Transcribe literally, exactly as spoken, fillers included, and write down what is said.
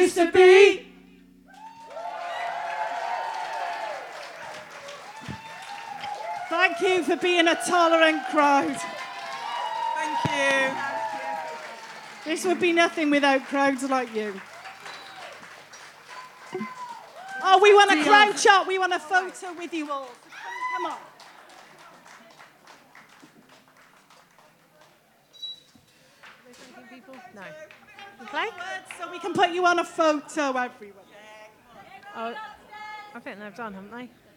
used to be. Thank you for being a tolerant crowd. Thank you. This would be nothing without crowds like you. Oh, we want a crowd shot. We want a photo with you all. Come on. People? No. You play? So we can put you on a photo, everyone. Oh, I think they've done, haven't they?